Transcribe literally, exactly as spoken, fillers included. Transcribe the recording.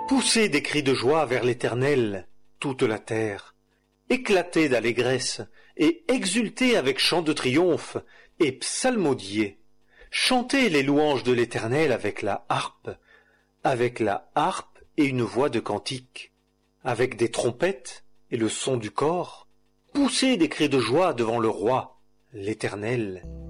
Poussez des cris de joie vers l'Éternel, toute la terre. Éclatez d'allégresse et exultez avec chant de triomphe et psalmodiez. Chantez les louanges de l'Éternel avec la harpe, avec la harpe et une voix de cantique, avec des trompettes et le son du cor. Poussez des cris de joie devant le roi, l'Éternel.